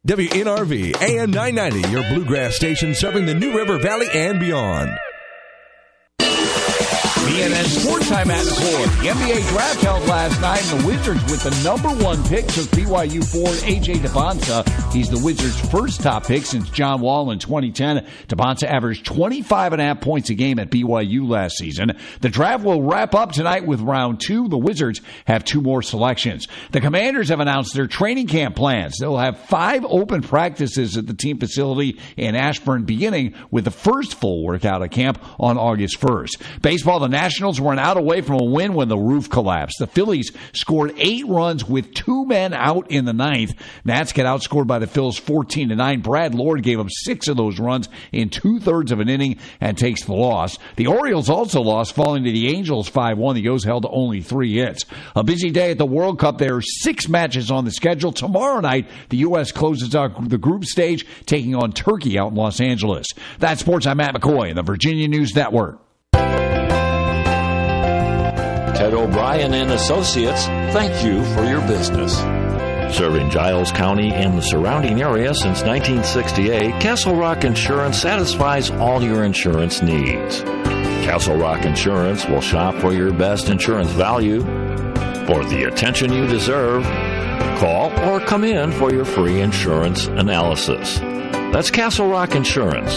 WNRV AM 990, your bluegrass station serving the New River Valley and beyond. BNN Sports Time at the Ford. The NBA draft held last night, and the Wizards with the number one pick took BYU forward A.J. Dybantsa. He's the Wizards' first top pick since John Wall in 2010. Dybantsa averaged 25.5 points a game at BYU last season. The draft will wrap up tonight with round 2. The Wizards have 2 more selections. The Commanders have announced their training camp plans. They'll have 5 open practices at the team facility in Ashburn, beginning with the first full workout at camp on August 1st. Baseball, the Nationals were an out away from a win when the roof collapsed. The Phillies scored 8 runs with 2 men out in the 9th. Nats get outscored by the Phils 14-9. Brad Lord gave up 6 of those runs in 2/3 of an inning and takes the loss. The Orioles also lost, falling to the Angels 5-1. The O's held only 3 hits. A busy day at the World Cup. There are 6 matches on the schedule. Tomorrow night, the U.S. closes out the group stage, taking on Turkey out in Los Angeles. That's Sports. I'm Matt McCoy in the Virginia News Network. Ted O'Brien and Associates, thank you for your business. Serving Giles County and the surrounding area since 1968, Castle Rock Insurance satisfies all your insurance needs. Castle Rock Insurance will shop for your best insurance value. For the attention you deserve, call or come in for your free insurance analysis. That's Castle Rock Insurance,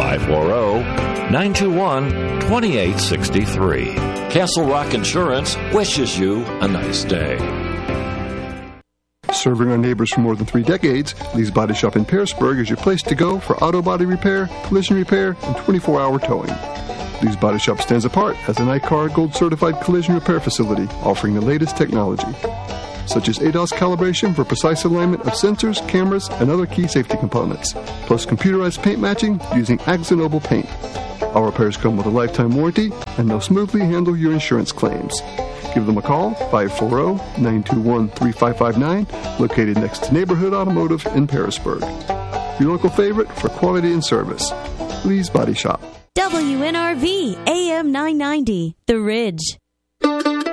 540-921-2863. Castle Rock Insurance wishes you a nice day. Serving our neighbors for more than 3 decades, Lee's Body Shop in Pearisburg is your place to go for auto body repair, collision repair, and 24-hour towing. Lee's Body Shop stands apart as an ICAR Gold Certified collision repair facility offering the latest technology, such as ADAS calibration for precise alignment of sensors, cameras, and other key safety components, plus computerized paint matching using Axonoble paint. Our repairs come with a lifetime warranty, and they'll smoothly handle your insurance claims. Give them a call, 540-921-3559, located next to Neighborhood Automotive in Pearisburg. Your local favorite for quality and service, Lee's Body Shop. WNRV AM 990, The Ridge.